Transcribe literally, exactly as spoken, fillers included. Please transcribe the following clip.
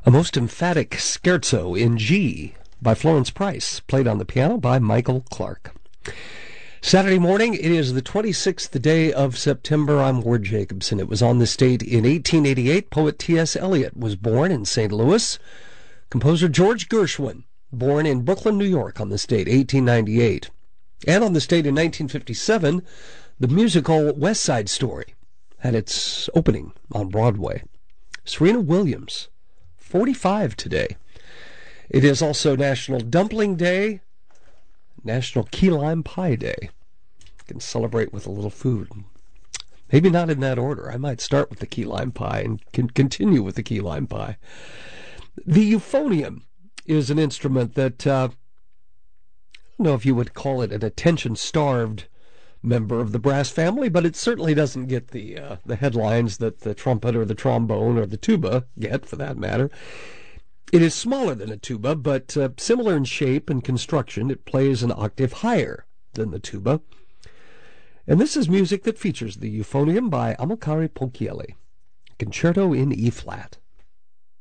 A most emphatic scherzo in G by Florence Price, played on the piano by Michael Clark. Saturday morning, it is the twenty-sixth day of September. I'm Ward Jacobson. It was on this date in eighteen eighty-eight, poet T S. Eliot was born in Saint Louis. Composer George Gershwin, born in Brooklyn, New York on this date, eighteen ninety-eight. And on this date in nineteen fifty-seven, the musical West Side Story had its opening on Broadway. Serena Williams, forty-five today. It is also National Dumpling Day, National Key Lime Pie Day. You can celebrate with a little food. Maybe not in that order. I might start with the key lime pie and can continue with the key lime pie. The euphonium is an instrument that, uh, I don't know if you would call it an attention-starved member of the brass family, but it certainly doesn't get the uh, the headlines that the trumpet or the trombone or the tuba get, for that matter. It is smaller than a tuba, but uh, similar in shape and construction. It plays an octave higher than the tuba. And this is music that features the euphonium by Amilcare Ponchielli, Concerto in E-flat.